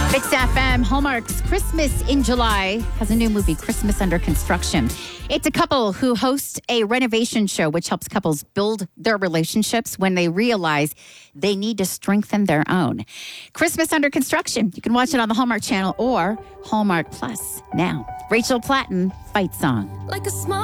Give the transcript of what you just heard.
Fix FM, Hallmark's Christmas in July has a new movie, Christmas Under Construction. It's a couple who host a renovation show which helps couples build their relationships when they realize they need to strengthen their own. Christmas Under Construction. You can watch it on the Hallmark Channel or Hallmark Plus now. Rachel Platten, Fight Song. Like a small